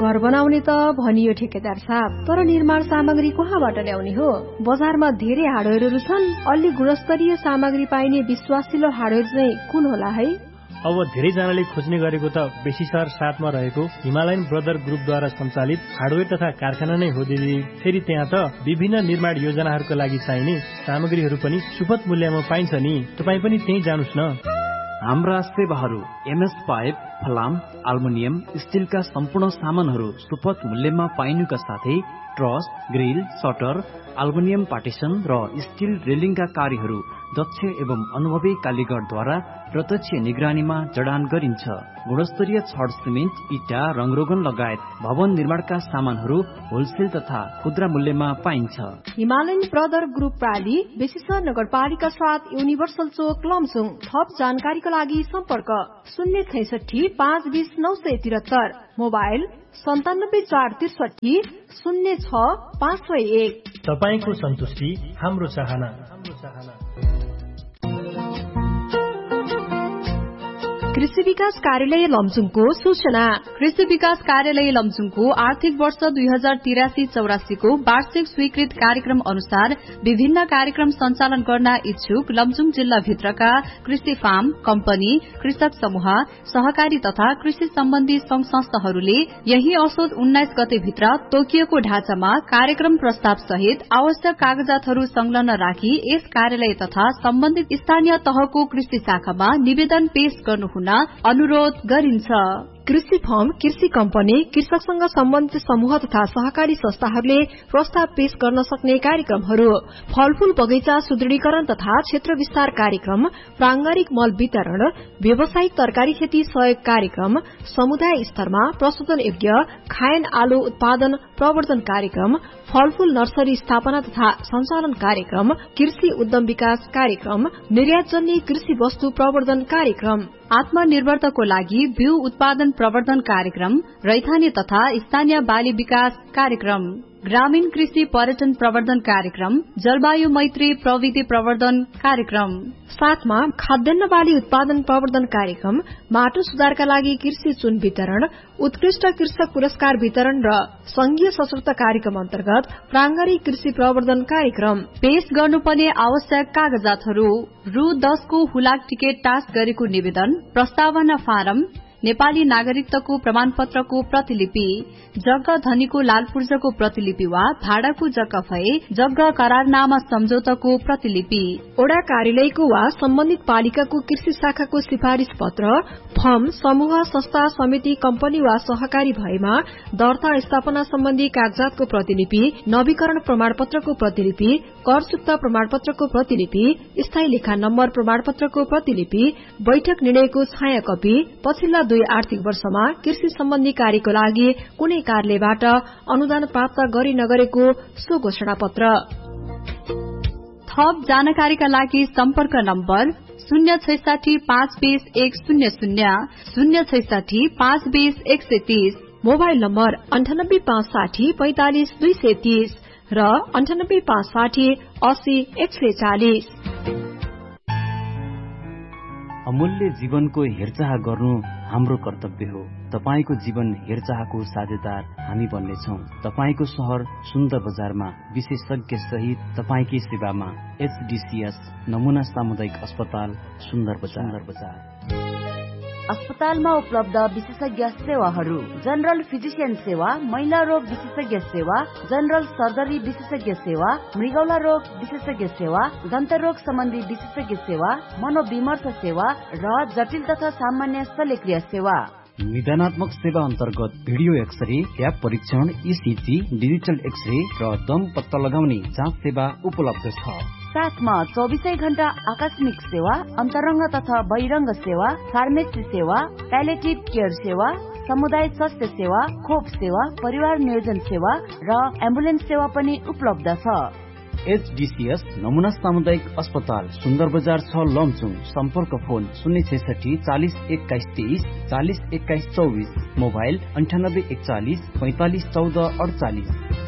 घर बनाउने त भनियो ठेकेदार साहब, तर निर्माण सामग्री कहाँबाट ल्याउने हो? बजारमा धेरै हार्डवेयरहरू छन्, अलि गुणस्तरीय सामग्री पाइने विश्वासिलो हार्डवेयर चाहिँ कुन होला है? अब धेरैजनाले खोज्ने गरेको त बेसीसर 7 मा रहेको हिमालयन ब्रदर ग्रुपद्वारा सञ्चालित हार्डवेयर तथा कारखाना नै हो दिदी। फेरि त्यहाँ त विभिन्न निर्माण योजनाहरूका लागि चाहिने सामग्रीहरू पनि सुपथ मूल्यमा पाइन्छ नि। तपाई पनि त्यही जानुस् न। हाम्रा सेवाहरू एमएस पाइप, फलाम, एल्युमिनियम, स्टिलका सम्पूर्ण सामानहरू सुपथ मूल्यमा पाइनुका साथै truss, grill, shutter, aluminium partition र स्टिल रेलिङका कार्यहरू दक्ष एवं अनुभवी कालीगरद्वारा प्रत्यक्ष निगरानीमा जडान गरिन्छ। गुणस्तरीय छड, सिमेन्ट, इटा, रङरोगन लगायत भवन निर्माणका सामानहरू होलसेल तथा खुद्रा मूल्यमा पाइन्छ। हिमालयन ब्रदर ग्रुप प्राली, बेसीसर नगरपालिका 7, युनिभर्सल चोक, लमजुङ। थप जानकारीका लागि सम्पर्क 066 520 973, मोबाइल 97 463 06 501। तपाईको सन्तुष्टि हाम्रो चाहना। कृषि विकास कार्यालय लमजुङको सूचना। कृषि विकास कार्यालय लमजुङको आर्थिक वर्ष 2083-84 को वार्षिक स्वीकृत कार्यक्रम अनुसार विभिन्न कार्यक्रम सञ्चालन गर्न इच्छुक लमजुङ जिल्ला भित्रका कृषि फार्म, कम्पनी, कृषक समूह, सहकारी तथा कृषि सम्बन्धी संघ संस्थाहरूले यही असोज 19 गते भित्र तोकिएको ढाँचामा कार्यक्रम प्रस्ताव सहित आवश्यक कागजातहरू संलग्न राखी यस कार्यालय तथा सम्बन्धित स्थानीय तहको कृषि शाखामा निवेदन पेश गर्नुहुन अनुरोध गरिन्छ। कृषि फर्म, कृषि कम्पनी, कृषकसँग सम्बन्धित समूह तथा सहकारी संस्थाहरूले प्रस्ताव पेश गर्न सक्ने कार्यक्रमहरू: फलफूल बगैंचा सुदृढीकरण तथा क्षेत्र विस्तार कार्यक्रम, प्रांगारिक मल वितरण, व्यावसायिक तरकारी खेती सहयोग कार्यक्रम, समुदाय स्तरमा प्रशोधन योग्य खायन आलु उत्पादन प्रवर्धन कार्यक्रम, फलफूल नर्सरी स्थापना तथा सञ्चालन कार्यक्रम, कृषि उद्यम विकास कार्यक्रम, निर्यातजन्य कृषि वस्तु प्रवर्धन कार्यक्रम, आत्मनिर्भरताको लागि बिउ उत्पादन प्रवर्धन कार्यक्रम, रैथाने तथा स्थानीय बाली विकास कार्यक्रम, ग्रामीण कृषि पर्यटन प्रवर्धन कार्यक्रम, जलवायु मैत्री प्रविधि प्रवर्धन कार्यक्रम, साथमा खाद्यान्न बाली उत्पादन प्रवर्धन कार्यक्रम, माटो सुधारका लागि कृषि चुन वितरण, उत्कृष्ट कृषक पुरस्कार वितरण र संघीय सशक्त कार्यक्रम अन्तर्गत प्रांगारिक कृषि प्रवर्धन कार्यक्रम। पेश गर्नुपर्ने आवश्यक कागजातहरू: रु 10 को हुलाक टिकट टास गरेको निवेदन, प्रस्तावना फारम, नेपाली नागरिकताको प्रमाणपत्रको प्रतिलिपि, जग्गा धनीको लालपूर्जाको प्रतिलिपि वा भाडाको जग्गा भए जग्गा करारनामा सम्झौताको प्रतिलिपि, ओडा कार्यालयको वा सम्बन्धित पालिकाको कृषि शाखाको सिफारिश पत्र, फर्म, समूह, संस्था, समिति, कम्पनी वा सहकारी भएमा दर्ता स्थापना सम्बन्धी कागजातको प्रतिलिपि, नवीकरण प्रमाणपत्रको प्रतिलिपि, कर चुक्ता प्रमाणपत्रको प्रतिलिपि, स्थायी लेखा नम्बर प्रमाणपत्रको प्रतिलिपि, बैठक निर्णयको छाया कपी, पछिल्ला 2 आर्थिक वर्षमा कृषि सम्बन्धी कार्यको लागि कुनै कार्यालयबाट अनुदान प्राप्त गरी नगरेको सो घोषणा पत्र। थप जानकारीका लागि सम्पर्क नम्बर 066 520 100, 066 520 130, मोबाइल नम्बर 98 560 45 230 र 98 560 80 140। अमूल्य जीवनको हेरचाह गर्नु हाम्रो कर्तव्य हो। तपाईको जीवन हेरचाहको साझेदार हामी बन्नेछौं। तपाईको शहर सुन्दर बजारमा विशेषज्ञ सहित तपाईकै सेवामा एचडीसीएस नमूना सामुदायिक अस्पताल सुन्दर बजार। अस्पतालमा उपलब्ध विशेषज्ञ सेवाहरू: जनरल फिजिशियन सेवा, महिला रोग विशेषज्ञ सेवा, जनरल सर्जरी विशेषज्ञ सेवा, मृगौला रोग विशेषज्ञ सेवा, दन्त रोग सम्बन्धी विशेषज्ञ सेवा, मनोविमर्श सेवा र जटिल तथा सामान्य शल्यक्रिया सेवा। निदानात्मक सेवा अन्तर्गत भिडियो एक्सरे, ट्याप परीक्षण, ईसीजी, डिजिटल एक्सरे र दम पत्ता लगाउने जाँच सेवा उपलब्ध छ। साथमा 24 घण्टा आकस्मिक सेवा, अन्तरंग तथा बहिरंग सेवा, फार्मेसी सेवा, प्यालेटिभ केयर सेवा, समुदाय स्वास्थ्य सेवा, खोप सेवा, परिवार नियोजन सेवा र एम्बुलेन्स सेवा पनि उपलब्ध छ। एचडीसीएस नमूना सामुदायिक अस्पताल सुन्दर बजार 6 लमजुङ। सम्पर्क फोन 066 40 21 23 40 21 24, मोबाइल 98 41 45 14 48।